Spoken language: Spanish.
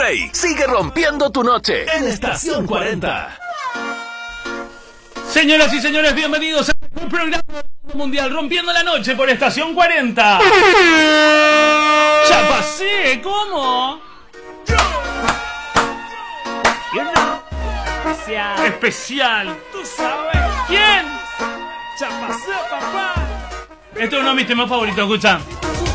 Play. Sigue rompiendo tu noche en Estación 40. Señoras y señores, bienvenidos al programa mundial Rompiendo la Noche por Estación 40. ¡Ya pasé! ¿Cómo? Especial. ¿Tú sabes? ¿Quién? ¡Ya pasé, papá! Esto es uno de mis temas favoritos, escucha.